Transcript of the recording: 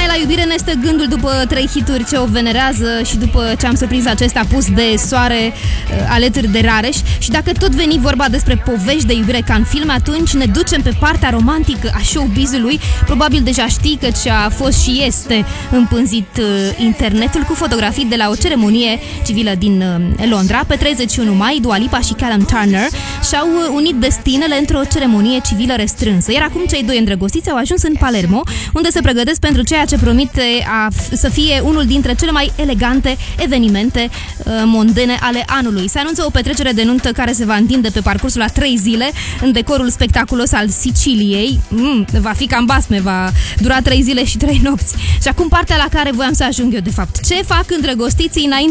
la iubire ne stă gândul după 3 hituri ce o venerează și după ce am surprins acest apus de soare alături de Rareș. Și dacă tot veni vorba despre povești de iubire ca în filme, atunci ne ducem pe partea romantică a showbiz-ului. Probabil deja știi că ce a fost și este împânzit internetul cu fotografii de la o ceremonie civilă din Londra. Pe 31 mai, Dua Lipa și Callum Turner și-au unit destinele într-o ceremonie civilă restrânsă. Iar acum cei doi îndrăgostiți au ajuns în Palermo, unde se pregătesc pentru ceea ce promite să fie unul dintre cele mai elegante evenimente mondene ale anului. Se anunță o petrecere de nuntă care se va întinde pe parcursul a 3 zile în decorul spectaculos al Siciliei. Va fi cam basme, va dura 3 zile și 3 nopți. Și acum partea la care voiam să ajung eu de fapt. Ce fac îndrăgostiții înainte